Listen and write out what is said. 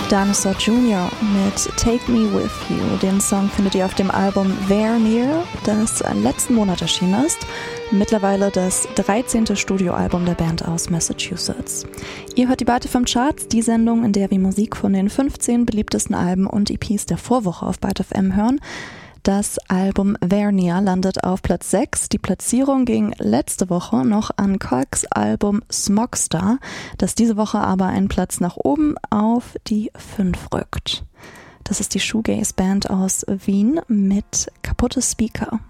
Dinosaur Jr. mit Take Me With You. Den Song findet ihr auf dem Album Very Near, das letzten Monat erschienen ist. Mittlerweile das 13. Studioalbum der Band aus Massachusetts. Ihr hört die Bite FM Charts, die Sendung, in der wir Musik von den 15 beliebtesten Alben und EPs der Vorwoche auf Bite FM hören. Das Album Very Near landet auf Platz 6. Die Platzierung ging letzte Woche noch an Kolks Album Smogstar, das diese Woche aber einen Platz nach oben auf die 5 rückt. Das ist die Shoegaze-Band aus Wien mit Kaputte Speaker.